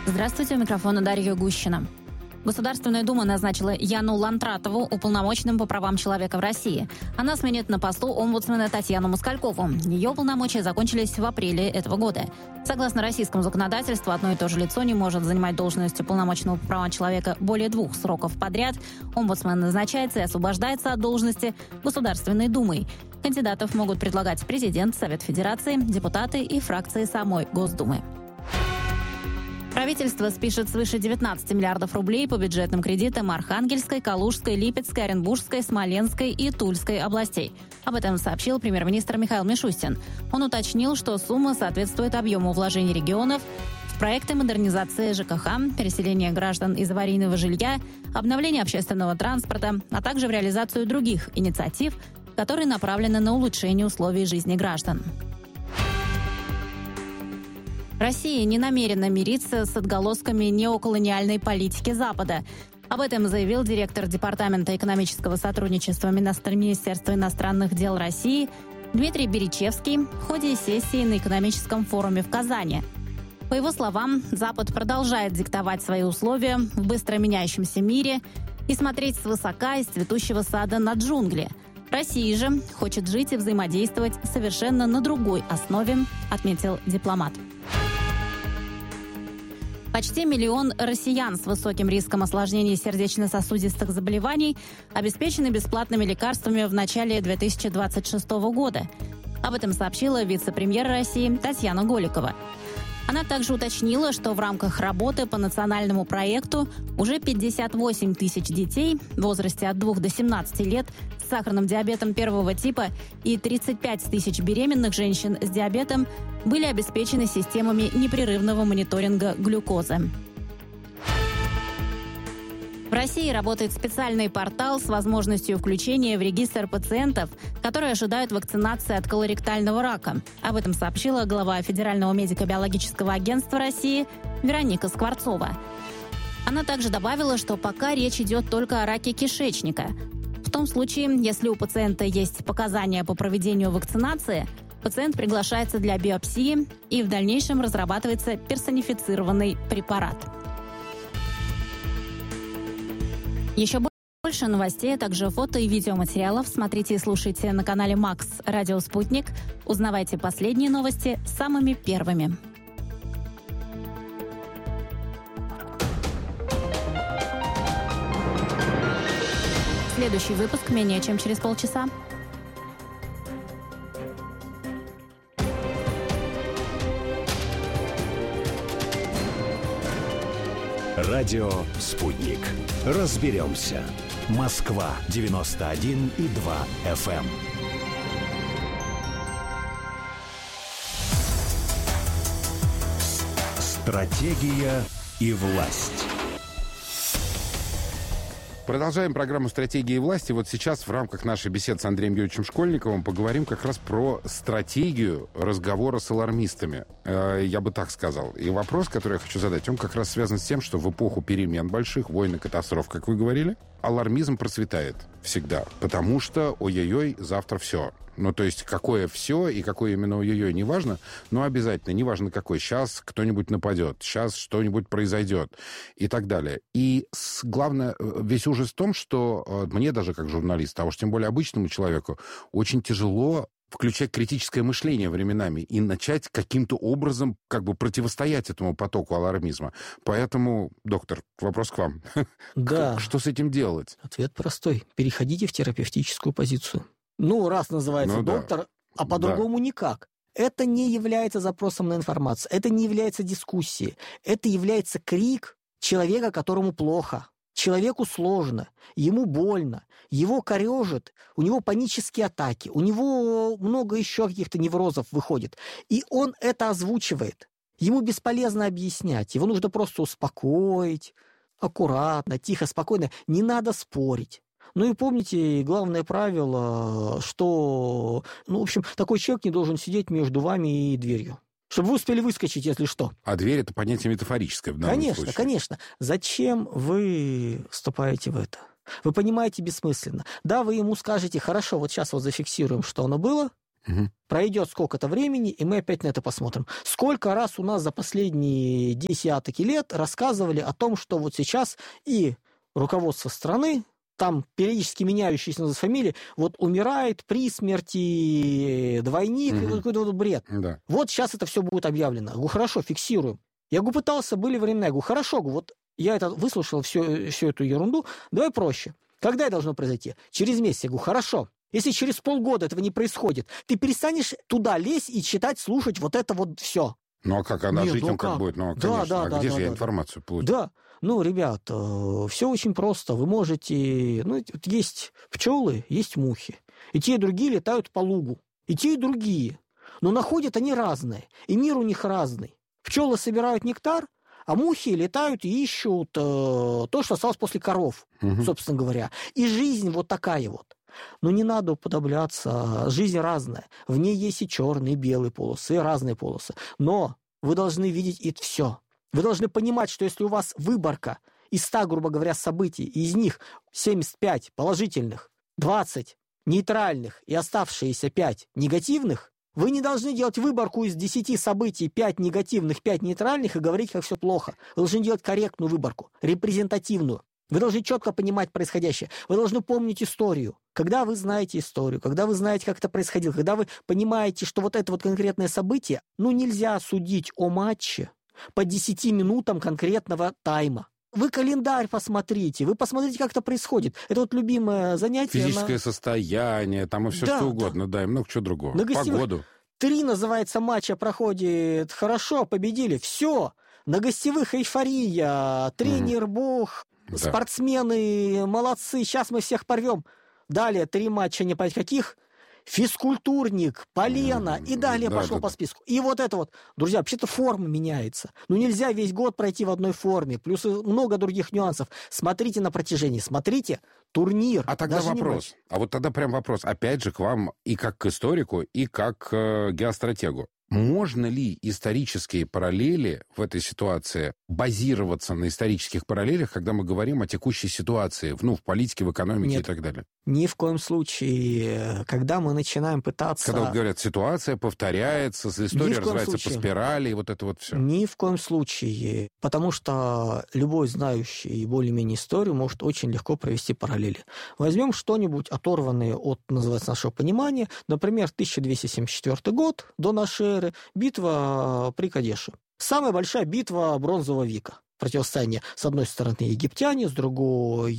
Здравствуйте, у микрофона Дарья Гущина. Государственная Дума назначила Яну Лантратову уполномоченным по правам человека в России. Она сменит на посту омбудсмена Татьяну Москалькову. Ее полномочия закончились в апреле этого года. Согласно российскому законодательству, одно и то же лицо не может занимать должность уполномоченного по правам человека более 2 сроков подряд. Омбудсмен назначается и освобождается от должности Государственной Думой. Кандидатов могут предлагать президент, Совет Федерации, депутаты и фракции самой Госдумы. Правительство спишет свыше 19 миллиардов рублей по бюджетным кредитам Архангельской, Калужской, Липецкой, Оренбургской, Смоленской и Тульской областей. Об этом сообщил премьер-министр Михаил Мишустин. Он уточнил, что сумма соответствует объему вложений регионов в проекты модернизации ЖКХ, переселения граждан из аварийного жилья, обновления общественного транспорта, а также в реализацию других инициатив, которые направлены на улучшение условий жизни граждан. Россия не намерена мириться с отголосками неоколониальной политики Запада. Об этом заявил директор Департамента экономического сотрудничества Министерства иностранных дел России Дмитрий Беричевский в ходе сессии на экономическом форуме в Казани. По его словам, Запад продолжает диктовать свои условия в быстро меняющемся мире и смотреть свысока из цветущего сада на джунгли. Россия же хочет жить и взаимодействовать совершенно на другой основе, отметил дипломат. Почти 1 миллион россиян с высоким риском осложнений сердечно-сосудистых заболеваний обеспечены бесплатными лекарствами в начале 2026 года. Об этом сообщила вице-премьер России Татьяна Голикова. Она также уточнила, что в рамках работы по национальному проекту уже 58 тысяч детей в возрасте от 2 до 17 лет с сахарным диабетом первого типа и 35 тысяч беременных женщин с диабетом были обеспечены системами непрерывного мониторинга глюкозы. В России работает специальный портал с возможностью включения в регистр пациентов, которые ожидают вакцинации от колоректального рака. Об этом сообщила глава Федерального медико-биологического агентства России Вероника Скворцова. Она также добавила, что пока речь идет только о раке кишечника. В том случае, если у пациента есть показания по проведению вакцинации, пациент приглашается для биопсии и в дальнейшем разрабатывается персонифицированный препарат. Еще больше новостей, а также фото и видеоматериалов смотрите и слушайте на канале Макс Радио Спутник. Узнавайте последние новости самыми первыми. Следующий выпуск менее чем через полчаса. Радио «Спутник». Разберемся. Москва, 91,2 FM. Стратегия и власть. Продолжаем программу «Стратегии и власти». Вот сейчас в рамках нашей беседы с Андреем Юрьевичем Школьниковым поговорим как раз про стратегию разговора с алармистами. Я бы так сказал. И вопрос, который я хочу задать, он как раз связан с тем, что в эпоху перемен больших, войн и катастроф, как вы говорили, алармизм процветает всегда. Потому что, ой-ой-ой, завтра все. Ну, то есть, какое все и какое именно ой-ой-ой, неважно, но обязательно, неважно какой. Сейчас кто-нибудь нападет, сейчас что-нибудь произойдет и так далее. И главное, весь ужас в том, что мне даже как журналисту, а уж тем более обычному человеку, очень тяжело включать критическое мышление временами и начать каким-то образом как бы противостоять этому потоку алармизма. Поэтому, доктор, вопрос к вам. Да. Что с этим делать? Ответ простой. Переходите в терапевтическую позицию. Ну, раз называется доктор, да. А по-другому никак. Это не является запросом на информацию, это не является дискуссией, это является крик человека, которому плохо. Человеку сложно, ему больно, его корежит, у него панические атаки, у него много еще каких-то неврозов выходит. И он это озвучивает. Ему бесполезно объяснять, его нужно просто успокоить, аккуратно, тихо, спокойно, не надо спорить. Ну и помните главное правило, что, в общем, такой человек не должен сидеть между вами и дверью. Чтобы вы успели выскочить, если что. А дверь — это понятие метафорическое в данном случае. Конечно. Зачем вы вступаете в это? Вы понимаете бессмысленно. Да, вы ему скажете, хорошо, вот сейчас вот зафиксируем, что оно было, Пройдет сколько-то времени, и мы опять на это посмотрим. Сколько раз у нас за последние десятки лет рассказывали о том, что вот сейчас и руководство страны, там периодически меняющиеся фамилии, вот умирает при смерти двойник, какой-то вот бред. Да. Вот сейчас это все будет объявлено. Я говорю, хорошо, фиксируем. Я говорю, пытался, были времена. Я говорю, хорошо, вот я это выслушал, всю эту ерунду, давай проще. Когда это должно произойти? Через месяц. Я говорю, хорошо. Если через полгода этого не происходит, ты перестанешь туда лезть и читать, слушать вот это вот все. Ну а как? Она жить как будет? Ну, конечно. А где же я информацию получу? Да. Ну, ребят, все очень просто. Вы можете... Ну, есть пчелы, есть мухи. И те, и другие летают по лугу. И те, и другие. Но находят они разные. И мир у них разный. Пчелы собирают нектар, а мухи летают и ищут то, что осталось после коров, собственно говоря. И жизнь вот такая вот. Но не надо уподобляться. Жизнь разная. В ней есть и черные, и белые полосы, и разные полосы. Но вы должны видеть и все. Вы должны понимать, что если у вас выборка из 100, грубо говоря, событий, и из них 75 положительных, 20 нейтральных и оставшиеся 5 негативных, вы не должны делать выборку из 10 событий, 5 негативных, 5 нейтральных и говорить, как все плохо. Вы должны делать корректную выборку, репрезентативную. Вы должны четко понимать происходящее. Вы должны помнить историю. Когда вы знаете историю, когда вы знаете, как это происходило, когда вы понимаете, что вот это вот конкретное событие, ну, нельзя судить о матче по 10 минутам конкретного тайма. Вы календарь посмотрите, вы посмотрите, как это происходит. Это вот любимое занятие. Физическое состояние, там и все что угодно, да, и много чего другого. Погоду. 3, называется, матча проходит хорошо, победили, все. На гостевых эйфория, тренер бог, спортсмены молодцы, сейчас мы всех порвем. Далее 3 матча, не понять каких. Физкультурник, полено, и далее пошло по списку. И вот это вот, друзья, вообще-то форма меняется. Ну, нельзя весь год пройти в одной форме, плюс много других нюансов. Смотрите на протяжении, смотрите турнир. А тогда вопрос, вот тогда прям вопрос, опять же, к вам и как к историку, и как к геостратегу. Можно ли исторические параллели в этой ситуации базироваться на исторических параллелях, когда мы говорим о текущей ситуации, в политике, в экономике и так далее? Ни в коем случае. Когда мы начинаем пытаться... Когда вот говорят, ситуация повторяется, история развивается по спирали, и вот это вот все. Ни в коем случае. Потому что любой знающий более-менее историю может очень легко провести параллели. Возьмем что-нибудь оторванное от, называется, нашего понимания. Например, 1274 год до нашей эры, битва при Кадеше. Самая большая битва Бронзового века. Противостояние, с одной стороны, египтяне, с другой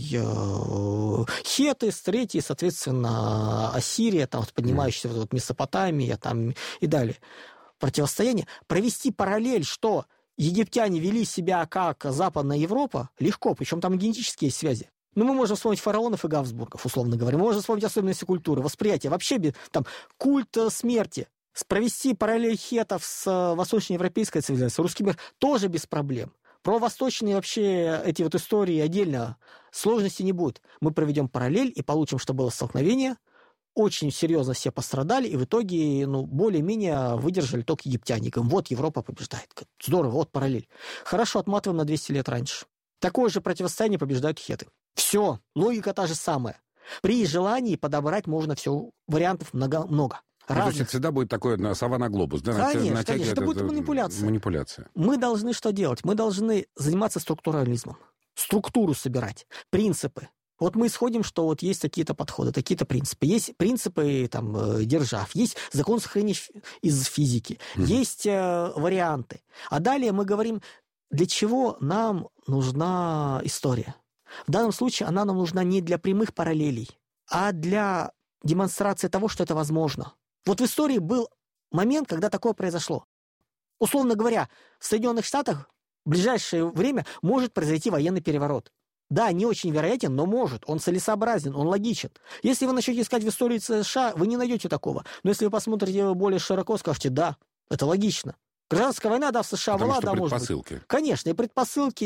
хеты, с третьей, соответственно, Ассирия, там, поднимающаяся вот Месопотамия там, и далее. Противостояние. Провести параллель, что египтяне вели себя как Западная Европа, легко, причем там генетические связи. Ну, мы можем вспомнить фараонов и Габсбургов, условно говоря. Мы можем вспомнить особенности культуры, восприятия. Вообще, там, культ смерти. Провести параллель хетов с восточноевропейской цивилизацией, русский мир, тоже без проблем. Про восточные вообще эти вот истории отдельно сложности не будет. Мы проведем параллель и получим, что было столкновение. Очень серьезно все пострадали, и в итоге, более-менее выдержали только египтяне. Говорим, вот Европа побеждает. Здорово, вот параллель. Хорошо, отматываем на 200 лет раньше. Такое же противостояние побеждают хеты. Все, логика та же самая. При желании подобрать можно все, вариантов много. То есть всегда будет такое сова на глобус, да? Конечно, это будет манипуляция. Мы должны что делать? Мы должны заниматься структурализмом. Структуру собирать, принципы. Вот мы исходим, что вот есть какие-то подходы, какие-то принципы. Есть принципы держав, есть закон сохранения из физики, есть варианты. А далее мы говорим, для чего нам нужна история. В данном случае она нам нужна не для прямых параллелей, а для демонстрации того, что это возможно. Вот в истории был момент, когда такое произошло. Условно говоря, в Соединенных Штатах в ближайшее время может произойти военный переворот. Да, не очень вероятен, но может. Он целесообразен, он логичен. Если вы начнете искать в истории США, вы не найдете такого. Но если вы посмотрите более широко, скажете, да, это логично. Гражданская война, да, в США была, да, может быть. Конечно, и предпосылки,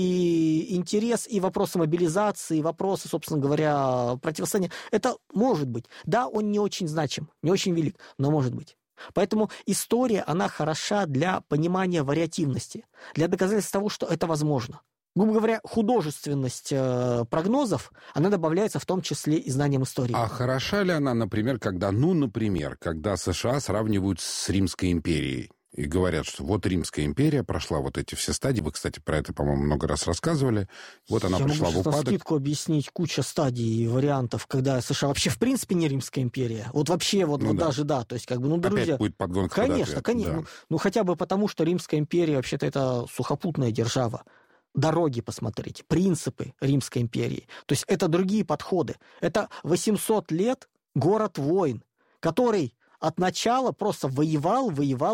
и интерес, и вопросы мобилизации, и вопросы, собственно говоря, противостояния. Это может быть. Да, он не очень значим, не очень велик, но может быть. Поэтому история, она хороша для понимания вариативности, для доказательства того, что это возможно. грубо говоря, художественность прогнозов, она добавляется в том числе и знанием истории. А хороша ли она, например, когда США сравнивают с Римской империей? И говорят, что вот Римская империя прошла вот эти все стадии. Вы, кстати, про это, по-моему, много раз рассказывали. Вот она пришла в упадок. Я могу на скидку объяснить куча стадий и вариантов, когда США вообще в принципе не Римская империя. Вот вообще, даже, да. То есть, как бы, друзья... Опять будет подгонка. Конечно. Да. Ну, хотя бы потому, что Римская империя, вообще-то, это сухопутная держава. Дороги посмотрите, принципы Римской империи. То есть, это другие подходы. Это 800 лет город войн, который... от начала просто воевал,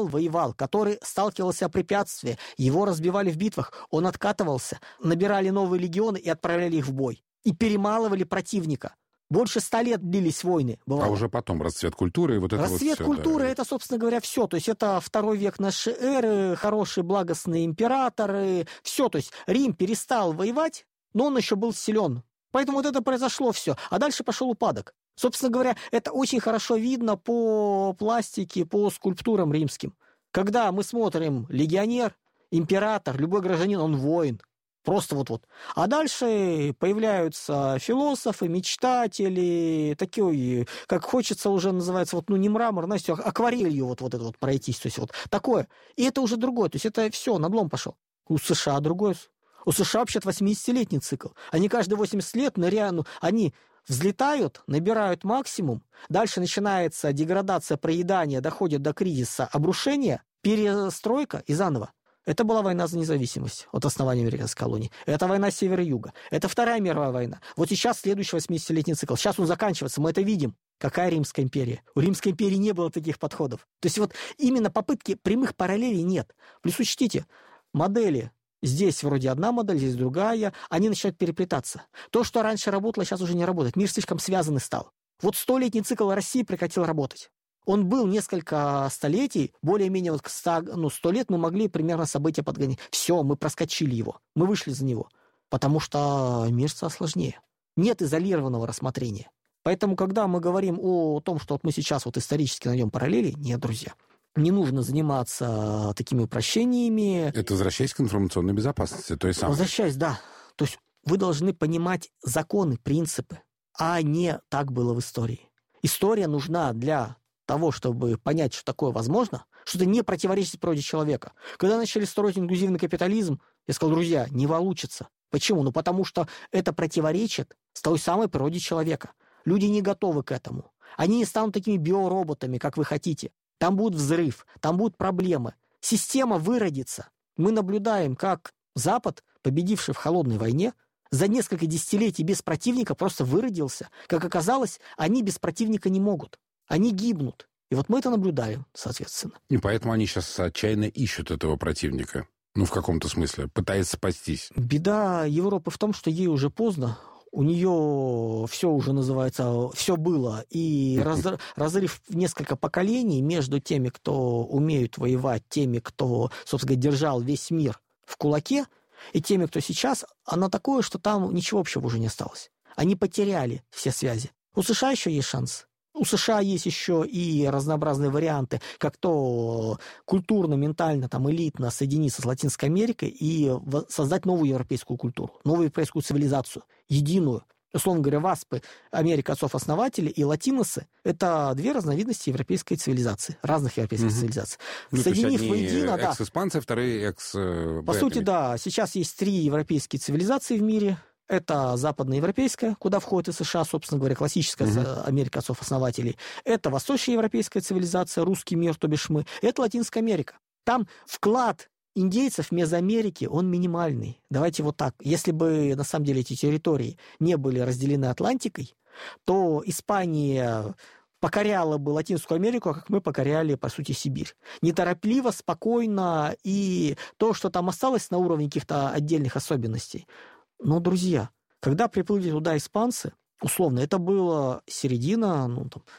который сталкивался с препятствиями, его разбивали в битвах, он откатывался, набирали новые легионы и отправляли их в бой. И перемалывали противника. Больше 100 лет длились войны. Бывало. А уже потом расцвет культуры и вот это расцвет культуры, это, собственно говоря, все. То есть это 2 век нашей эры, хорошие благостные императоры, все. То есть Рим перестал воевать, но он еще был силен. Поэтому вот это произошло все. А дальше пошел упадок. Собственно говоря, это очень хорошо видно по пластике, по скульптурам римским. Когда мы смотрим легионер, император, любой гражданин, он воин. Просто вот. А дальше появляются философы, мечтатели, такие, как хочется уже называется, не мрамор, знаете, акварелью вот это вот пройтись. То есть вот такое. И это уже другое. То есть это все, надлом пошел. У США другое. У США вообще-то 80-летний цикл. Они каждые 80 лет они взлетают, набирают максимум, дальше начинается деградация, проедание, доходит до кризиса, обрушения, перестройка и заново. Это была война за независимость от основания американской колонии. Это война севера-юга. Это Вторая мировая война. Вот сейчас следующий 80-летний цикл. Сейчас он заканчивается, мы это видим. Какая Римская империя? У Римской империи не было таких подходов. То есть вот именно попытки прямых параллелей нет. Плюс учтите, модели... Здесь вроде одна модель, здесь другая. Они начинают переплетаться. То, что раньше работало, сейчас уже не работает. Мир слишком связанный стал. Вот 100-летний цикл России прекратил работать. Он был несколько столетий, более-менее 100 лет мы могли примерно события подгонять. Все, мы проскочили его, мы вышли за него. Потому что мир стал сложнее. Нет изолированного рассмотрения. Поэтому, когда мы говорим о том, что мы сейчас исторически найдем параллели, нет, друзья. Не нужно заниматься такими упрощениями. Это возвращаясь к информационной безопасности. Возвращаясь, да. То есть вы должны понимать законы, принципы, а не так было в истории. История нужна для того, чтобы понять, что такое возможно, что это не противоречит природе человека. Когда начали строить инклюзивный капитализм, я сказал, друзья, не получится. Почему? Потому что это противоречит той самой природе человека. Люди не готовы к этому. Они не станут такими биороботами, как вы хотите. Там будет взрыв, там будут проблемы. Система выродится. Мы наблюдаем, как Запад, победивший в холодной войне, за несколько десятилетий без противника просто выродился. Как оказалось, они без противника не могут. Они гибнут. И вот мы это наблюдаем, соответственно. И поэтому они сейчас отчаянно ищут этого противника. В каком-то смысле. Пытаются спастись. Беда Европы в том, что ей уже поздно. У нее все уже называется, все было, и разрыв в несколько поколений между теми, кто умеют воевать, теми, кто, собственно говоря, держал весь мир в кулаке, и теми, кто сейчас, оно такое, что там ничего общего уже не осталось. Они потеряли все связи. У США еще есть шанс. У США есть еще и разнообразные варианты, как то культурно, ментально, элитно соединиться с Латинской Америкой и создать новую европейскую культуру, новую европейскую цивилизацию, единую. Условно говоря, васпы, Америка отцов-основателей и латиносы – это 2 разновидности европейской цивилизации, разных европейских цивилизаций. Соединив воедино, экс-испанцы, вторые По сути, да. Сейчас есть 3 европейские цивилизации в мире. Это западноевропейская, куда входит и США, собственно говоря, классическая Америка отцов-основателей. Это восточноевропейская цивилизация, русский мир, то бишь мы. Это Латинская Америка. Там вклад индейцев в Мезоамерике, он минимальный. Давайте вот так. Если бы, на самом деле, эти территории не были разделены Атлантикой, то Испания покоряла бы Латинскую Америку, как мы покоряли, по сути, Сибирь. Неторопливо, спокойно, и то, что там осталось на уровне каких-то отдельных особенностей. Но, друзья, когда приплыли туда испанцы, условно, это было середина,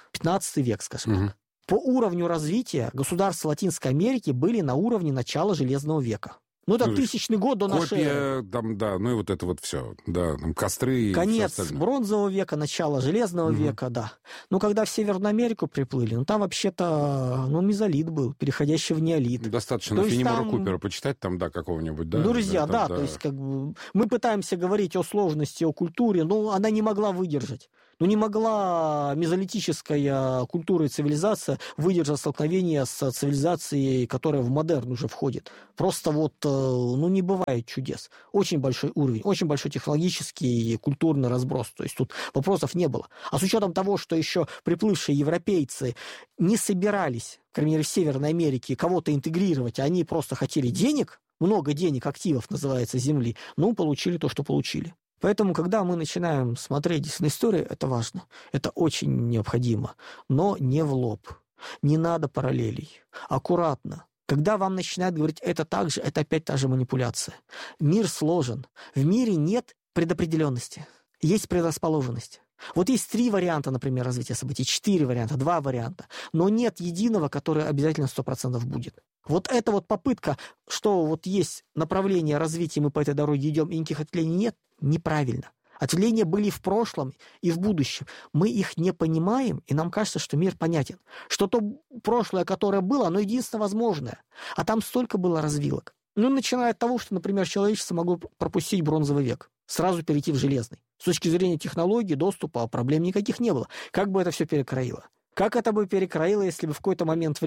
15 век, скажем так. По уровню развития государства Латинской Америки были на уровне начала Железного века. Ну, это 1000-й год до нашей эры. Там, да, ну и вот это вот все. Да, там костры. Конец бронзового века, начало железного века, да. Ну, когда в Северную Америку приплыли, ну, там вообще-то, мезолит был, переходящий в неолит. Достаточно Фенемора Купера почитать там, да, какого-нибудь, да? Друзья, да, то есть, как бы, мы пытаемся говорить о сложности, о культуре, но она не могла выдержать. Ну, не могла мезолитическая культура и цивилизация выдержать столкновение с цивилизацией, которая в модерн уже входит. Просто вот, не бывает чудес. Очень большой уровень, очень большой технологический и культурный разброс. То есть тут вопросов не было. А с учетом того, что еще приплывшие европейцы не собирались, к крайней мере, в Северной Америке, кого-то интегрировать, они просто хотели денег, много денег, активов, называется, земли, получили то, что получили. Поэтому, когда мы начинаем смотреть на историю, это важно, это очень необходимо, но не в лоб, не надо параллелей, аккуратно. Когда вам начинают говорить «это так же», это опять та же манипуляция. Мир сложен, в мире нет предопределенности, есть предрасположенность. Вот есть 3 варианта, например, развития событий, 4 варианта, 2 варианта, но нет единого, который обязательно 100% будет. Вот эта вот попытка, что вот есть направление развития, мы по этой дороге идем, и никаких ответвлений нет, неправильно. Ответвления были в прошлом и в будущем. Мы их не понимаем, и нам кажется, что мир понятен. Что то прошлое, которое было, оно единственно возможное. А там столько было развилок. Начиная от того, что, например, человечество могло пропустить бронзовый век, сразу перейти в железный. С точки зрения технологий, доступа, проблем никаких не было. Как бы это все перекроило? Как это бы перекроило, если бы в какой-то момент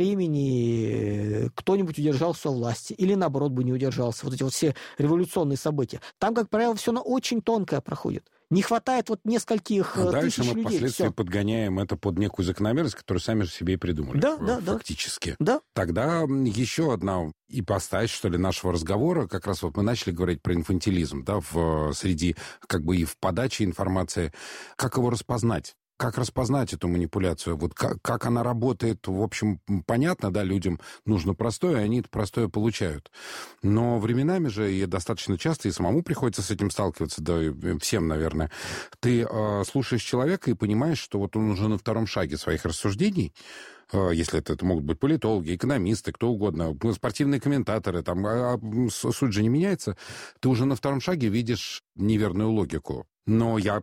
времени кто-нибудь удержался у власти, или наоборот бы не удержался? Вот эти вот все революционные события. Там, как правило, все очень тонкое проходит. Не хватает вот нескольких тысяч людей. Дальше мы впоследствии подгоняем это под некую закономерность, которую сами же себе и придумали. Да, фактически. Да. Тогда еще одна ипостась, что ли, нашего разговора, как раз вот мы начали говорить про инфантилизм, да, среди, как бы и в подаче информации. Как его распознать? Как распознать эту манипуляцию? Вот как она работает, в общем, понятно, да, людям нужно простое, и они это простое получают. Но временами же, и достаточно часто, и самому приходится с этим сталкиваться, да, и всем, наверное. Ты слушаешь человека и понимаешь, что вот он уже на втором шаге своих рассуждений, если это могут быть политологи, экономисты, кто угодно, спортивные комментаторы, там, суть же не меняется, ты уже на втором шаге видишь неверную логику. Но я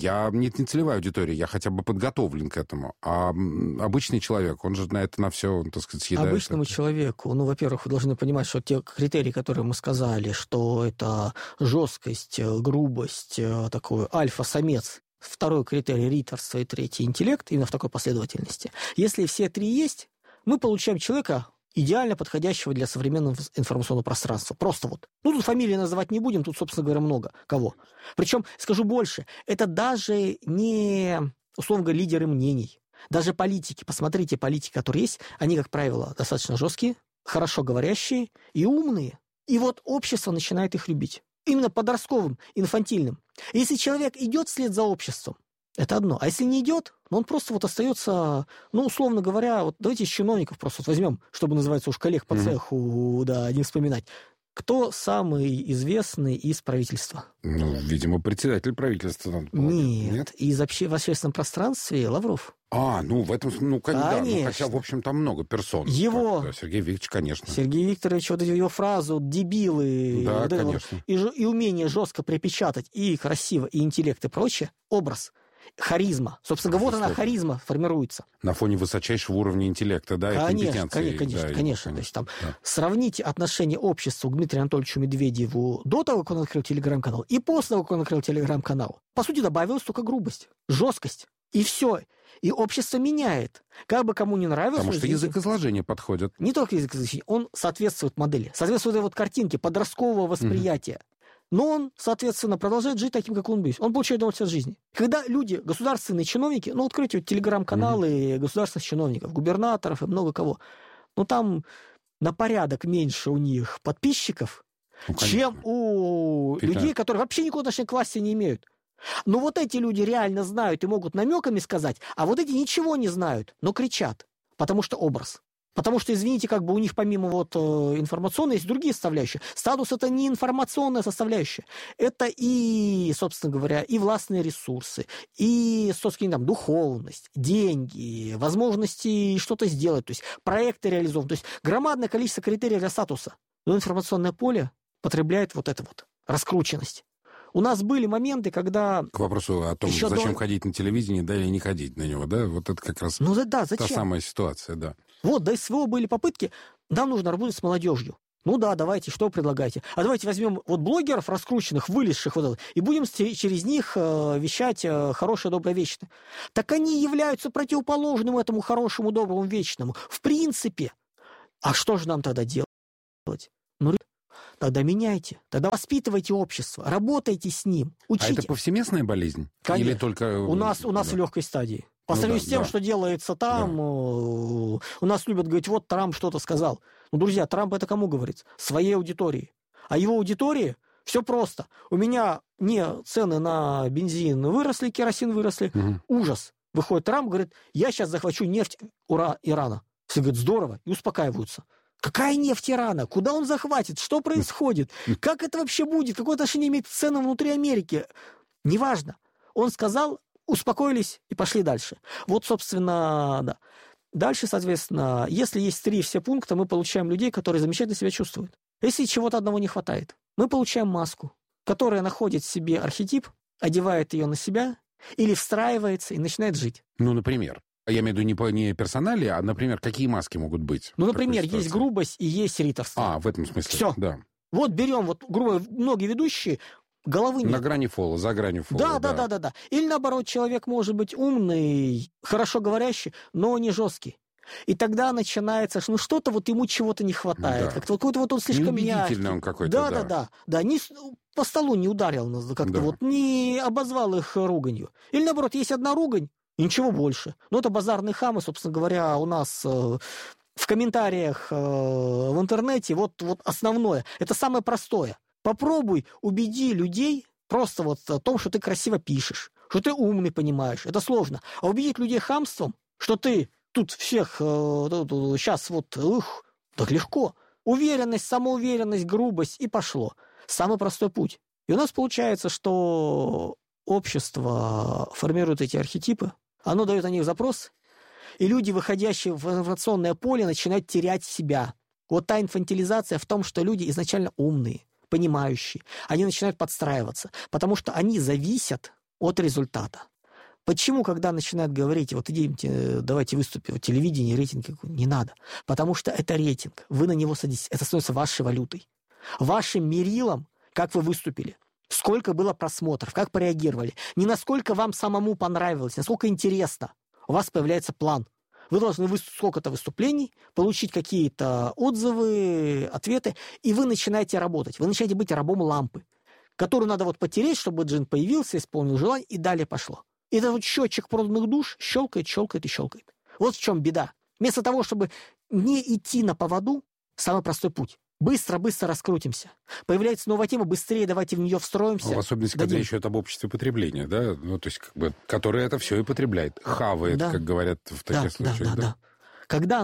не целевая аудитория, я хотя бы подготовлен к этому. А обычный человек, он же на это на все, так сказать, съедает. Обычному человеку, во-первых, вы должны понимать, что те критерии, которые мы сказали, что это жесткость, грубость, такой альфа-самец, 2-й критерий риторство и 3-й интеллект, именно в такой последовательности. Если все 3 есть, мы получаем человека идеально подходящего для современного информационного пространства. Просто вот. Тут фамилии называть не будем, тут, собственно говоря, много кого. Причем, скажу больше, это даже не, условно говоря, лидеры мнений. Даже политики, посмотрите, политики, которые есть, они, как правило, достаточно жесткие, хорошо говорящие и умные. И вот общество начинает их любить. Именно подростковым, инфантильным. Если человек идет вслед за обществом, это одно. А если не идет, он просто вот остается, условно говоря, вот давайте из чиновников просто вот возьмем, чтобы, называется, уж коллег по цеху, да, не вспоминать. Кто самый известный из правительства? Видимо, председатель правительства. Нет, в общественном пространстве Лавров. В этом, хотя, в общем, там много персон. Его... Да, Сергей Викторович, конечно. Сергей Викторович, вот его фразу «дебилы», да, конечно. И умение жестко припечатать, и красиво, и интеллект, и прочее, образ. Харизма. Собственно говоря, вот она, харизма, формируется. На фоне высочайшего уровня интеллекта, да, и компетенции. Конечно. То есть, там, сравните отношение общества к Дмитрию Анатольевичу Медведеву до того, как он открыл телеграм-канал, и после того, как он открыл телеграм-канал. По сути, добавилась только грубость, жесткость. И все. И общество меняет. Как бы кому не нравилось... Потому что язык изложения подходит. Не только язык изложения, он соответствует модели, соответствует этой вот картинке подросткового восприятия. Но он, соответственно, продолжает жить таким, как он есть. Он получает удовольствие от жизни. Когда люди, государственные чиновники, откройте телеграм-каналы государственных чиновников, губернаторов и много кого, там на порядок меньше у них подписчиков, чем у людей, которые вообще никакого отношения к власти не имеют. Но вот эти люди реально знают и могут намеками сказать, а вот эти ничего не знают, но кричат, потому что образ. Потому что, извините, как бы у них помимо информационной есть другие составляющие. Статус — это не информационная составляющая. Это и, собственно говоря, и властные ресурсы, и, собственно, духовность, деньги, возможности что-то сделать, то есть проекты реализованы. То есть громадное количество критериев для статуса. Но информационное поле потребляет вот эту вот раскрученность. У нас были моменты, когда... К вопросу о том, зачем ходить на телевидение, да, или не ходить на него, да? Вот это как раз та самая ситуация, да. Вот, до СВО были попытки, нам нужно работать с молодежью. Ну да, давайте, что предлагаете? А давайте возьмем вот блогеров раскрученных, вылезших вот это, и будем через них вещать хорошее, доброе, вечное. Так они являются противоположным этому хорошему, доброму, вечному. В принципе. А что же нам тогда делать? Ну, тогда меняйте, тогда воспитывайте общество, работайте с ним, учите. А это повсеместная болезнь? Конечно. Или только... У нас в легкой стадии. По сравнению с тем, что делается там, у нас любят говорить, вот Трамп что-то сказал. Ну, друзья, Трамп это кому говорит? Своей аудитории. А его аудитории все просто. У меня цены на бензин выросли, керосин выросли. Ужас. Выходит Трамп, говорит, я сейчас захвачу нефть Ирана. Все говорят, здорово, и успокаиваются. Какая нефть Ирана? Куда он захватит? Что происходит? Как это вообще будет? Какое отношение имеет к ценам внутри Америки? Неважно. Он сказал, успокоились и пошли дальше. Вот, собственно, да. Дальше, соответственно, если есть 3 все пункта, мы получаем людей, которые замечательно себя чувствуют. Если чего-то одного не хватает, мы получаем маску, которая находит в себе архетип, одевает ее на себя или встраивается и начинает жить. Ну, например. Я имею в виду не персонали, а, например, какие маски могут быть? Ну, например, есть грубость и есть риторство. В этом смысле. Все. Да. Вот берем, грубо, многие ведущие, головы нет. На грани фола, за гранью фола. Да. Или наоборот, человек может быть умный, хорошо говорящий, но не жесткий. И тогда начинается, что-то вот ему чего-то не хватает. Да. Как-то какой-то вот он слишком мягкий. Он какой-то. Да. По столу не ударил, как-то не обозвал их руганью. Или наоборот, есть одна ругань, и ничего больше. Но это базарные хамы, собственно говоря, у нас в комментариях в интернете вот основное. Это самое простое. Попробуй убеди людей просто вот о том, что ты красиво пишешь, что ты умный, понимаешь. Это сложно. А убедить людей хамством, что ты тут всех сейчас так легко. Уверенность, самоуверенность, грубость, и пошло. Самый простой путь. И у нас получается, что общество формирует эти архетипы, оно дает на них запрос, и люди, выходящие в информационное поле, начинают терять себя. Вот та инфантилизация в том, что люди изначально умные, понимающие. Они начинают подстраиваться, потому что они зависят от результата. Почему, когда начинают говорить, вот идите, давайте выступим, телевидение, рейтинг, не надо. Потому что это рейтинг, вы на него садитесь, это становится вашей валютой. Вашим мерилом, как вы выступили. Сколько было просмотров, как пореагировали. Не насколько вам самому понравилось, насколько интересно. У вас появляется план. Вы должны сколько-то выступлений, получить какие-то отзывы, ответы, и вы начинаете работать. Вы начинаете быть рабом лампы, которую надо потереть, чтобы джин появился, исполнил желание, и далее пошло. И этот счетчик проданных душ щелкает. Вот в чем беда. Вместо того, чтобы не идти на поводу, самый простой путь. Быстро раскрутимся. Появляется новая тема, быстрее давайте в нее встроимся. В особенности, когда речь идет об обществе потребления, да? Ну, то есть, которое это все и потребляет. Хавает, как говорят в таких случаях. Да. Когда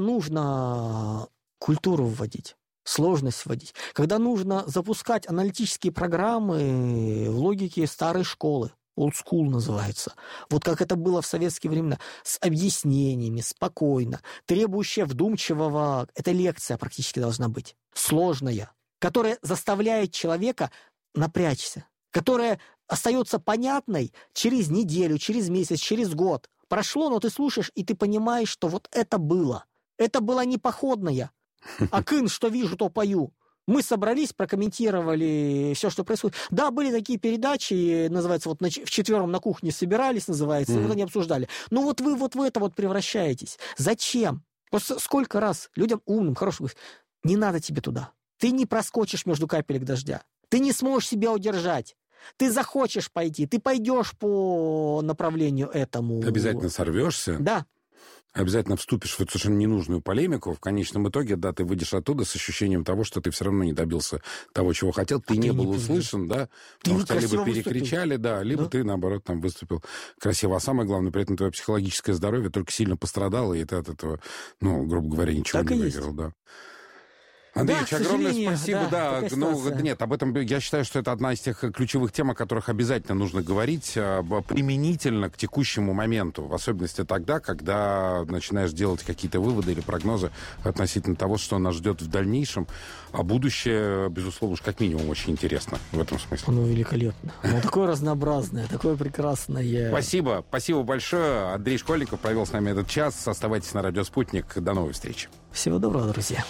нужно культуру вводить, сложность вводить, когда нужно запускать аналитические программы в логике старой школы, old school называется. Вот как это было в советские времена. С объяснениями, спокойно, требующая вдумчивого... Это лекция практически должна быть. Сложная. Которая заставляет человека напрячься. Которая остается понятной через неделю, через месяц, через год. Прошло, но ты слушаешь, и ты понимаешь, что вот это было. Это было не походное. А кын, что вижу, то пою. Мы собрались, прокомментировали все, что происходит. Да, были такие передачи, называется, вчетвером на кухне собирались, называется, вот они обсуждали. Но вот вы в это превращаетесь. Зачем? Просто сколько раз людям умным, хорошим, не надо тебе туда. Ты не проскочишь между капелек дождя. Ты не сможешь себя удержать. Ты захочешь пойти, ты пойдешь по направлению этому. Обязательно сорвешься. Да. Обязательно вступишь в эту совершенно ненужную полемику. В конечном итоге, да, ты выйдешь оттуда с ощущением того, что ты все равно не добился того, чего хотел. Ты не был услышан, да, потому что либо перекричали, да, либо ты, наоборот, там выступил красиво. А самое главное, при этом твое психологическое здоровье только сильно пострадало, и ты от этого, грубо говоря, ничего так не выиграл, да. Андреевич, да, огромное спасибо. Да, нет, об этом я считаю, что это одна из тех ключевых тем, о которых обязательно нужно говорить применительно к текущему моменту, в особенности тогда, когда начинаешь делать какие-то выводы или прогнозы относительно того, что нас ждет в дальнейшем. А будущее, безусловно, уж как минимум очень интересно в этом смысле. Оно великолепно. Оно такое разнообразное, такое прекрасное. Спасибо. Спасибо большое. Андрей Школьников провел с нами этот час. Оставайтесь на радио «Спутник». До новой встречи. Всего доброго, друзья.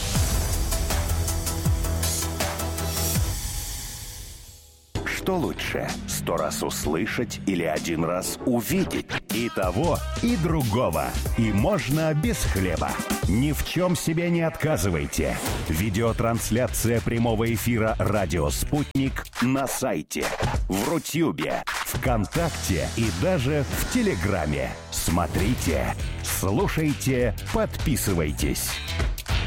Что лучше, 100 раз услышать или 1 раз увидеть? И того, и другого. И можно без хлеба. Ни в чем себе не отказывайте. Видеотрансляция прямого эфира «Радио Спутник» на сайте, в Рутюбе, ВКонтакте и даже в Телеграме. Смотрите, слушайте, подписывайтесь.